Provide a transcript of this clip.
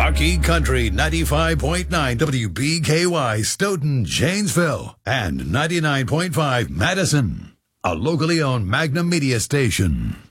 Rocky Country 95.9 WBKY Stoughton, Janesville, and 99.5 Madison. A locally owned Magnum Media station.